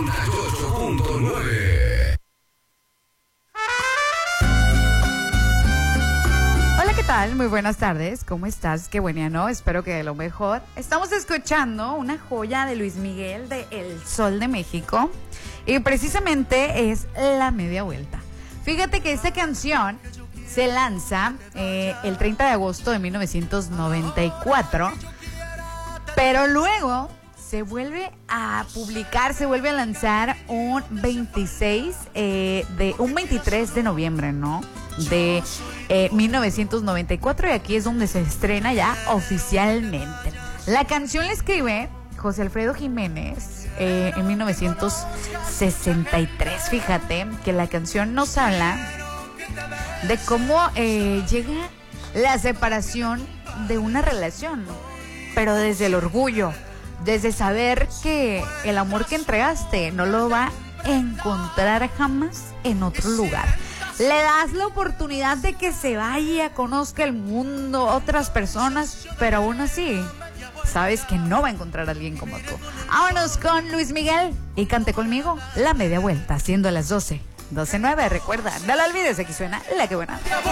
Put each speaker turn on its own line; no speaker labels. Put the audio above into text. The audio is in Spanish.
98.9.
Hola, ¿qué tal? Muy buenas tardes. ¿Cómo estás? Qué buena, ¿no? Espero que de lo mejor. Estamos escuchando una joya de Luis Miguel de El Sol de México y precisamente es La Media Vuelta. Fíjate que esta canción se lanza el 30 de agosto de 1994, pero luego se vuelve a publicar, se vuelve a lanzar un 23 de noviembre, ¿no? De 1994, y aquí es donde se estrena ya oficialmente. La canción la escribe José Alfredo Jiménez en 1963. Fíjate que la canción nos habla de cómo llega la separación de una relación, pero desde el orgullo, desde saber que el amor que entregaste no lo va a encontrar jamás en otro lugar. Le das la oportunidad de que se vaya, conozca el mundo, otras personas, pero aún así sabes que no va a encontrar a alguien como tú. Vámonos con Luis Miguel y cante conmigo La Media Vuelta, siendo las 12:09. Recuerda, no lo olvides, aquí suena La Que Buena.